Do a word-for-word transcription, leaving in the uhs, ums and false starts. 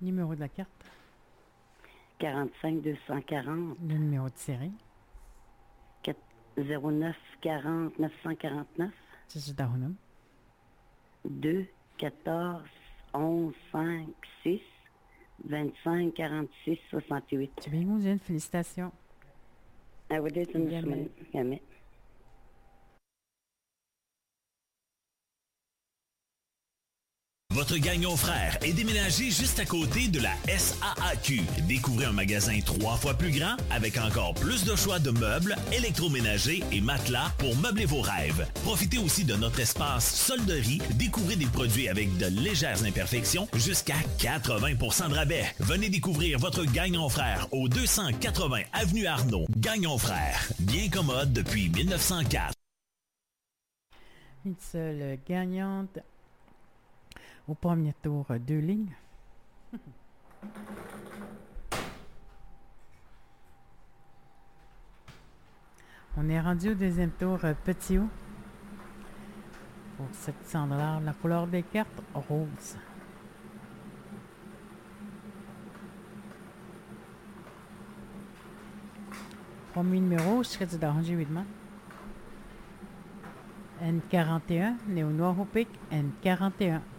Numéro de la carte. quarante-cinq deux cent quarante. Le numéro de série. zéro neuf quarante neuf cent quarante-neuf. C'est Dahunum. deux, quatorze, onze, cinq, six, vingt-cinq, quarante-six, soixante-huit. Tu es bien, Mousine. Félicitations. Ah oui, c'est une Jamais. Jamais. Votre Gagnon Frère est déménagé juste à côté de la S A A Q. Découvrez un magasin trois fois plus grand avec encore plus de choix de meubles, électroménagers et matelas pour meubler vos rêves. Profitez aussi de notre espace solderie. Découvrez des produits avec de légères imperfections jusqu'à quatre-vingts pour cent de rabais. Venez découvrir votre Gagnon Frère au deux cent quatre-vingts avenue Arnaud. Gagnon Frère, bien commode depuis mille neuf cent quatre. Une seule gagnante. Au premier tour, deux lignes. On est rendu au deuxième tour, petit haut. Pour sept cents dollars, la couleur des cartes, rose. Premier numéro, je serais du danger huitman. N quarante et un, Néo Noir au pic, N quarante et un.